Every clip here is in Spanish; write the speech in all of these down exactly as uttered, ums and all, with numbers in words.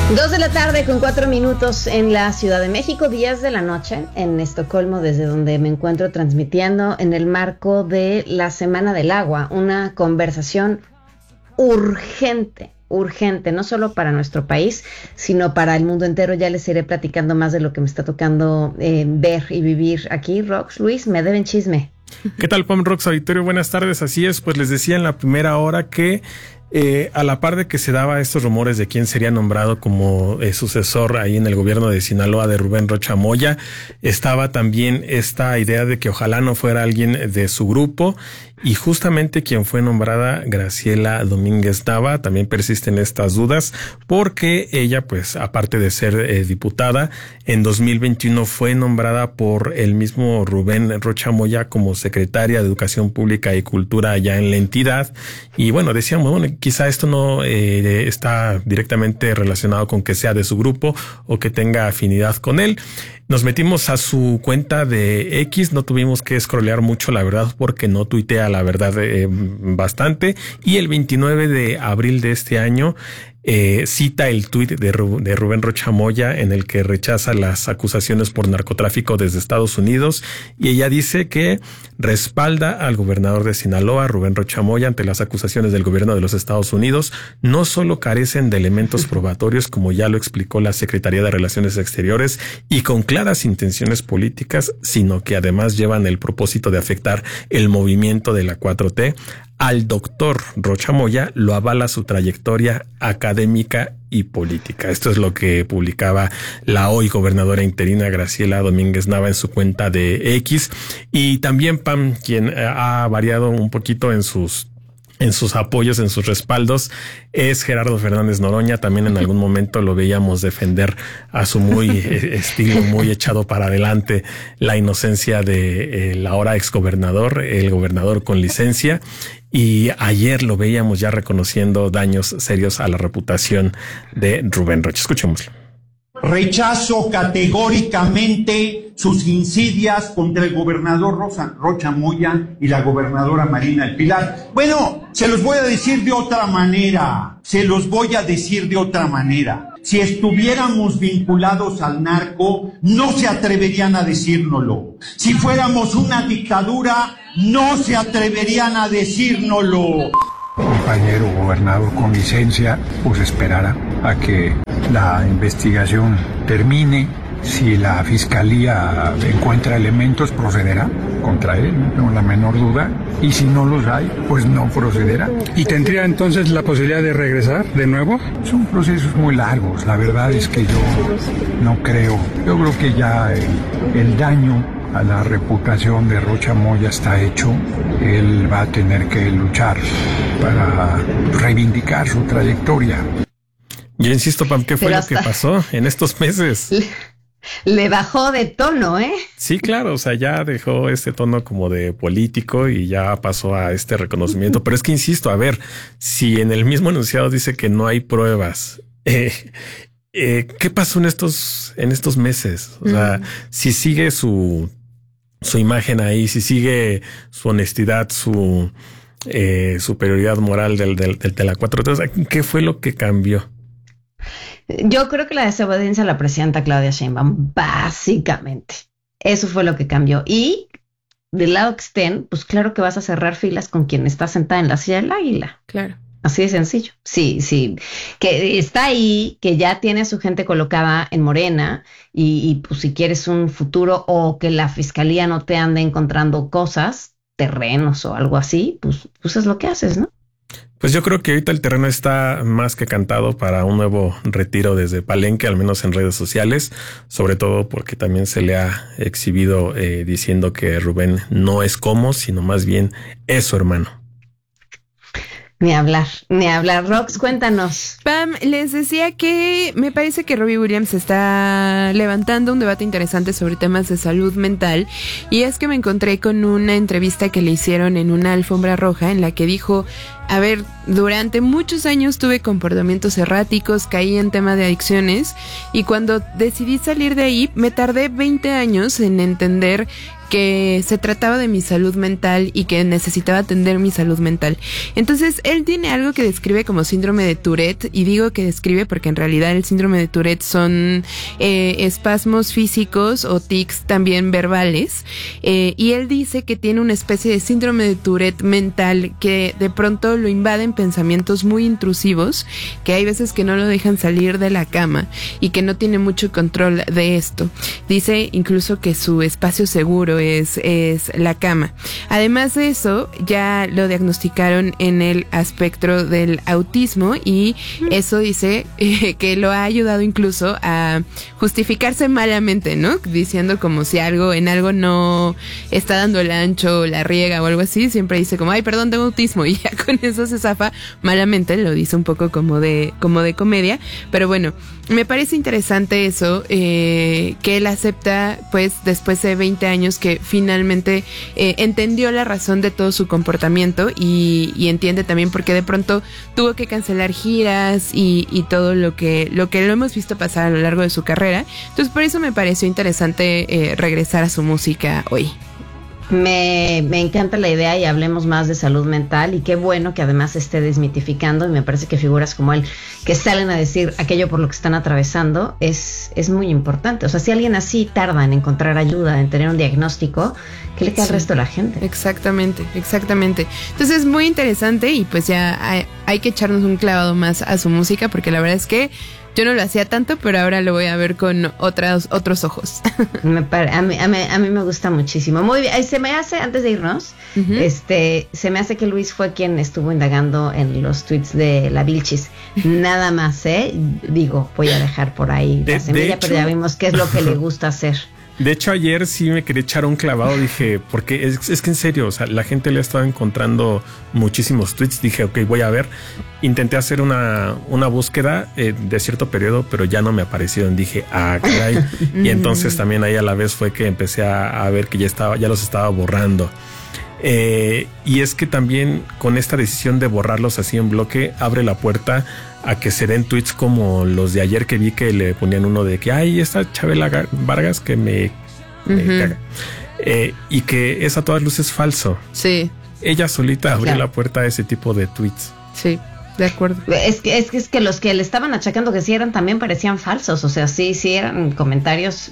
Dos de la tarde con cuatro minutos en la Ciudad de México, diez de la noche en Estocolmo, desde donde me encuentro transmitiendo en el marco de la Semana del Agua, una conversación urgente, urgente, no solo para nuestro país, sino para el mundo entero. Ya les iré platicando más de lo que me está tocando eh, ver y vivir aquí. Rox, Luis, me deben chisme. ¿Qué tal, Pam, Rox, auditorio? Buenas tardes, así es, pues les decía en la primera hora que Eh, a la par de que se daba estos rumores de quién sería nombrado como eh, sucesor ahí en el gobierno de Sinaloa de Rubén Rocha Moya, estaba también esta idea de que ojalá no fuera alguien de su grupo, y justamente quien fue nombrada, Graciela Domínguez Nava, también persisten estas dudas porque ella, pues aparte de ser eh, diputada, en dos mil veintiuno fue nombrada por el mismo Rubén Rocha Moya como secretaria de Educación Pública y Cultura allá en la entidad. Y bueno, decíamos, bueno, quizá esto no eh, está directamente relacionado con que sea de su grupo o que tenga afinidad con él. Nos metimos a su cuenta de X, no tuvimos que scrollear mucho, la verdad, porque no tuitea, la verdad, eh, bastante. Y el veintinueve de abril de este año eh, cita el tuit de, Ru- de Rubén Rocha Moya, en el que rechaza las acusaciones por narcotráfico desde Estados Unidos, y ella dice que respalda al gobernador de Sinaloa, Rubén Rocha Moya, ante las acusaciones del gobierno de los Estados Unidos. No solo carecen de elementos probatorios, como ya lo explicó la Secretaría de Relaciones Exteriores, y con claras intenciones políticas, sino que además llevan el propósito de afectar el movimiento de la cuatro T. Al doctor Rocha Moya lo avala su trayectoria académica y política. Esto es lo que publicaba la hoy gobernadora interina Graciela Domínguez Nava en su cuenta de X. Y también Pam, quien ha variado un poquito en sus en sus apoyos, en sus respaldos, es Gerardo Fernández Noroña. También en algún momento lo veíamos defender a su muy estilo, muy echado para adelante, la inocencia de el ahora exgobernador, el gobernador con licencia. Y ayer lo veíamos ya reconociendo daños serios a la reputación de Rubén Rocha. Escuchémoslo. Rechazo categóricamente sus insidias contra el gobernador Rosa, Rocha Moya y la gobernadora Marina del Pilar. Bueno, se los voy a decir de otra manera, se los voy a decir de otra manera. Si estuviéramos vinculados al narco, no se atreverían a decírnoslo. Si fuéramos una dictadura, no se atreverían a decírnoslo. Compañero gobernador con licencia, pues esperará a que la investigación termine. Si la fiscalía encuentra elementos, procederá contra él, no tengo la menor duda. Y si no los hay, pues no procederá. ¿Y tendría entonces la posibilidad de regresar de nuevo? Son procesos muy largos. La verdad es que yo no creo. Yo creo que ya el, el daño a la reputación de Rocha Moya está hecho. Él va a tener que luchar para reivindicar su trayectoria. Yo insisto, Pam, ¿qué fue Pero lo que pasó en estos meses? Le, le bajó de tono, ¿eh? Sí, claro, o sea, ya dejó este tono como de político y ya pasó a este reconocimiento. Pero es que insisto, a ver, si en el mismo enunciado dice que no hay pruebas, eh, eh, ¿qué pasó en estos, en estos meses? O sea, mm. si sigue su, su imagen ahí, si sigue su honestidad, su eh, superioridad moral del, del, del de la cuatro T, ¿qué fue lo que cambió? Yo creo que la desobediencia a la presidenta Claudia Sheinbaum, básicamente. Eso fue lo que cambió. Y del lado que estén, pues claro que vas a cerrar filas con quien está sentada en la silla del águila. Claro. Así de sencillo. Sí, sí. Que está ahí, que ya tiene a su gente colocada en Morena y, y pues si quieres un futuro o que la fiscalía no te ande encontrando cosas, terrenos o algo así, pues, pues es lo que haces, ¿no? Pues yo creo que ahorita el terreno está más que cantado para un nuevo retiro desde Palenque, al menos en redes sociales, sobre todo porque también se le ha exhibido eh, diciendo que Rubén no es como, sino más bien es su hermano. Ni hablar, ni hablar. Rox, cuéntanos. Pam, les decía que me parece que Robbie Williams está levantando un debate interesante sobre temas de salud mental, y es que me encontré con una entrevista que le hicieron en una alfombra roja en la que dijo a ver, durante muchos años tuve comportamientos erráticos, caí en tema de adicciones y cuando decidí salir de ahí me tardé veinte años en entender que se trataba de mi salud mental y que necesitaba atender mi salud mental. Entonces, él tiene algo que describe como síndrome de Tourette, y digo que describe porque en realidad el síndrome de Tourette son eh, espasmos físicos o tics también verbales, eh, y él dice que tiene una especie de síndrome de Tourette mental que de pronto lo invaden pensamientos muy intrusivos, que hay veces que no lo dejan salir de la cama y que no tiene mucho control de esto. Dice incluso que su espacio seguro es, es la cama. Además de eso, ya lo diagnosticaron en el espectro del autismo y eso dice eh, que lo ha ayudado incluso a justificarse malamente, ¿no? Diciendo como si algo, en algo no está dando el ancho, la riega o algo así, siempre dice como, ay, perdón, tengo autismo, y ya con eso se zafa malamente, lo dice un poco como de, como de comedia, pero bueno, me parece interesante eso, eh, que él acepta, pues, después de veinte años que finalmente eh, entendió la razón de todo su comportamiento y, y entiende también por qué de pronto tuvo que cancelar giras y, y todo lo que, lo que lo hemos visto pasar a lo largo de su carrera. Entonces, por eso me pareció interesante eh, regresar a su música hoy. Me, me encanta la idea y hablemos más de salud mental y qué bueno que además se esté desmitificando, y me parece que figuras como él que salen a decir aquello por lo que están atravesando es, es muy importante. O sea, si alguien así tarda en encontrar ayuda, en tener un diagnóstico, ¿qué le queda sí, al resto de la gente? Exactamente, exactamente. Entonces es muy interesante y pues ya hay, hay que echarnos un clavado más a su música, porque la verdad es que yo no lo hacía tanto, pero ahora lo voy a ver con otras, otros ojos. Me pare, a, mí, a, mí, a mí me gusta muchísimo. Muy bien, se me hace, antes de irnos, uh-huh. este, se me hace que Luis fue quien estuvo indagando en los tweets de la Vilchis. Nada más, ¿eh? Digo, voy a dejar por ahí de, la semilla, de hecho, pero ya vimos qué es lo que le gusta hacer. De hecho, ayer sí me quería echar un clavado, dije, porque es, es que en serio, o sea, la gente le ha estado encontrando muchísimos tweets, dije, ok, voy a ver. Intenté hacer una, una búsqueda eh, de cierto periodo, pero ya no me aparecieron, dije, ah, caray. Y entonces también ahí a la vez fue que empecé a, a ver que ya estaba, ya los estaba borrando. Eh, y es que también con esta decisión de borrarlos así en bloque, abre la puerta a que se den tweets como los de ayer que vi que le ponían uno de que ay, esta Chabela Vargas que me, me uh-huh. caga. Eh, y que es a todas luces falso. Sí. Ella solita abrió claro. la puerta a ese tipo de tweets. Sí, de acuerdo. Es que, es que es que los que le estaban achacando que sí eran también parecían falsos. O sea, sí, sí eran comentarios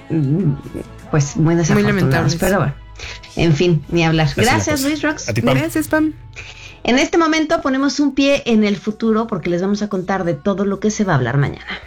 pues muy desafortunados. Muy pero bueno, en fin, ni hablar. Gracias, Luis Rox. A ti, Pam. Gracias, Pam. En este momento ponemos un pie en el futuro porque les vamos a contar de todo lo que se va a hablar mañana.